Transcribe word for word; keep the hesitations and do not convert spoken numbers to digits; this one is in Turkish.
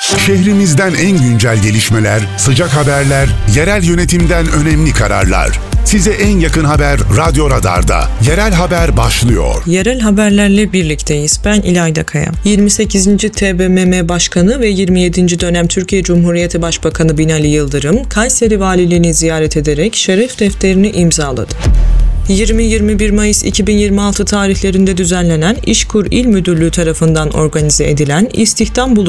Şehrimizden en güncel gelişmeler, sıcak haberler, yerel yönetimden önemli kararlar. Size en yakın haber Radyo Radar'da. Yerel haber başlıyor. Yerel haberlerle birlikteyiz. Ben İlayda Kaya. yirmi sekizinci T B M M Başkanı ve yirmi yedinci dönem Türkiye Cumhuriyeti Başbakanı Binali Yıldırım, Kayseri Valiliğini ziyaret ederek şeref defterini imzaladı. yirmi yirmi bir Mayıs iki bin yirmi altı tarihlerinde düzenlenen İşkur İl Müdürlüğü tarafından organize edilen istihdam buluşması